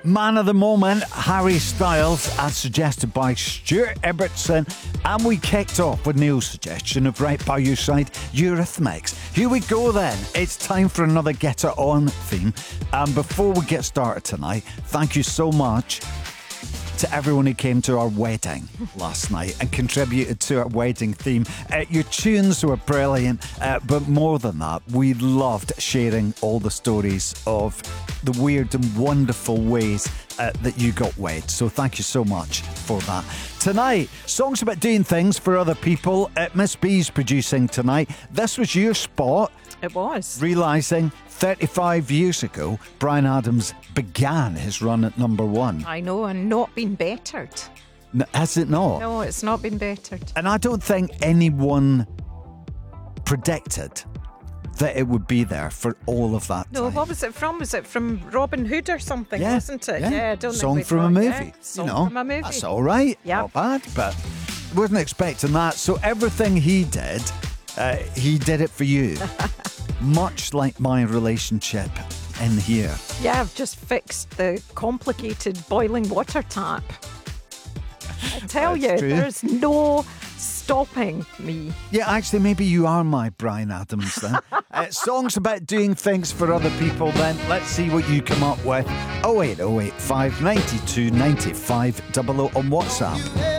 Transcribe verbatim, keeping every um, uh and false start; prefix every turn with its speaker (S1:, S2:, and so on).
S1: Man of the moment, Harry Styles, as suggested by Stuart Ibbotson. And we kicked off with Neil's suggestion of Right By Your Side, Eurythmics. Here we go then. It's time for another Get It On theme. And before we get started tonight, thank you so much to everyone who came to our wedding last night and contributed to our wedding theme. Uh, your tunes were brilliant, uh, but more than that, we loved sharing all the stories of the weird and wonderful ways uh, that you got wed. So thank you so much for that. Tonight, songs about doing things for other people. Uh, Miss B's producing tonight. This was your spot.
S2: It was.
S1: Realising thirty-five years ago, Bryan Adams began his run at number one.
S2: I know, and not been bettered.
S1: N- Has it not?
S2: No, it's not been bettered.
S1: And I don't think anyone predicted that it would be there for all of that
S2: No,
S1: time.
S2: what was it from? Was it from Robin Hood or something,
S1: Yeah,
S2: wasn't it?
S1: yeah.
S2: I don't
S1: Song
S2: think
S1: from a
S2: thought,
S1: movie.
S2: Yeah.
S1: You
S2: Song
S1: know,
S2: from a movie.
S1: that's all right.
S2: Yep.
S1: Not bad, but wasn't expecting that. So everything he did, uh, he did it for you. Much like my relationship in here.
S2: Yeah, I've just fixed the complicated boiling water tap. I tell
S1: That's
S2: you,
S1: true.
S2: there's no stopping me.
S1: Yeah, actually, maybe you are my Bryan Adams then. uh, songs about doing things for other people then. Let's see what you come up with. oh eight oh eight five nine two nine five double oh on WhatsApp.